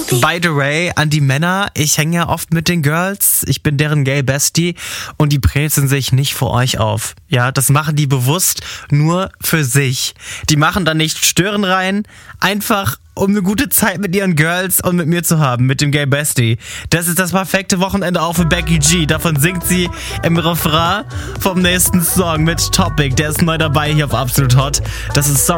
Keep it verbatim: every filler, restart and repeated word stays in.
By the way, an die Männer, ich hänge ja oft mit den Girls, ich bin deren Gay Bestie und die brezeln sich nicht vor euch auf. Ja, das machen die bewusst nur für sich. Die machen da nicht Stören rein, einfach um eine gute Zeit mit ihren Girls und mit mir zu haben, mit dem Gay Bestie. Das ist das perfekte Wochenende auch für Becky G. Davon singt sie im Refrain vom nächsten Song mit Topic. Der ist neu dabei hier auf Absolut Hot. Das ist Sorry